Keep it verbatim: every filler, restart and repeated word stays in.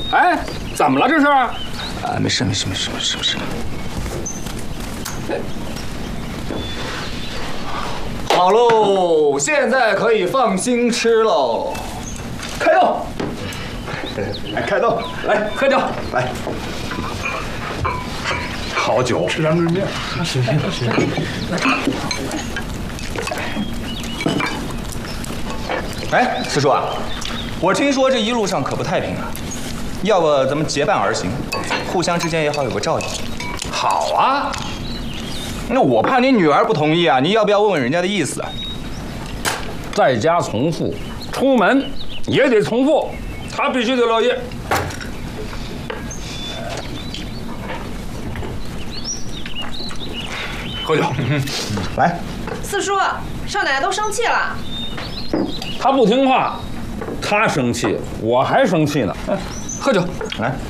哎，怎么了这是？啊， 没事没事没事没事没事。好喽，现在可以放心吃喽。开动！来开动！来喝酒！来。 好酒，吃张根面。行行行，哎，四叔啊，我听说这一路上可不太平啊，要不咱们结伴而行，互相之间也好有个照应。好啊，那我怕你女儿不同意啊，你要不要问问人家的意思啊？ 在家从父，出门也得从父，他必须得乐意。 喝酒， 来。 四叔，少奶奶都生气了。 他不听话，他生气，我还生气呢。喝酒， 来。